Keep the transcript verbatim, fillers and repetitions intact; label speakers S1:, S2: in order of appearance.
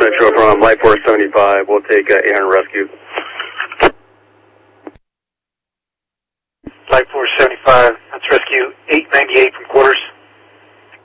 S1: Central from Light Force seventy-five. We'll take uh, eight hundred rescue. Light Force